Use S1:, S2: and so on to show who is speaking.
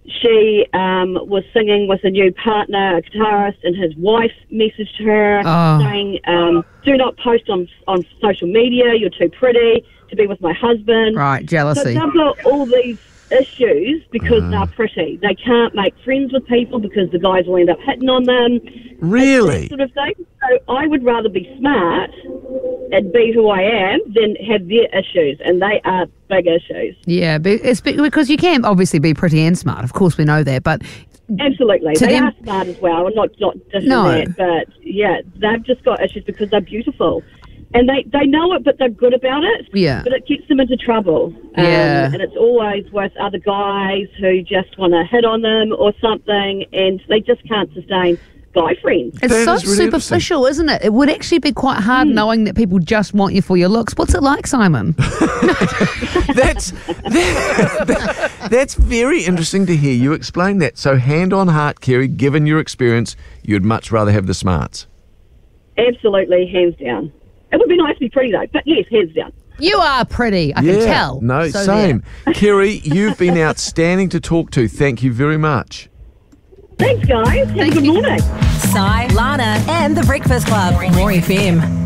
S1: she was singing with a new partner, a guitarist, and his wife messaged her saying, do not post on social media, you're too pretty to be with my husband.
S2: Right, jealousy.
S1: So they've got all these issues because they're pretty. They can't make friends with people because the guys will end up hitting on them.
S3: Really?
S1: That sort of thing. So I would rather be smart and be who I am than have their issues, and they are big issues.
S2: Yeah, it's because you can obviously be pretty and smart. Of course, we know that, but
S1: absolutely, they are smart as well. I'm not dissing that, but yeah, they've just got issues because they're beautiful. And they know it, but they're good about it.
S2: Yeah.
S1: But it gets them into trouble. And it's always with other guys who just want to hit on them or something, and they just can't sustain guy friends.
S2: It's so superficial, isn't it? It would actually be quite hard knowing that people just want you for your looks. What's it like, Simon?
S3: That's very interesting to hear you explain that. So hand on heart, Kerry, given your experience, you'd much rather have the smarts.
S1: Absolutely, hands down. It would be nice to be pretty, though. But yes, hands down.
S2: You are pretty. I can tell.
S3: No,
S2: so
S3: same. Kerry, you've been outstanding to talk to. Thank you very much.
S1: Thanks, guys. Have a good morning.
S4: Si, Lana, and The Breakfast Club. More FM.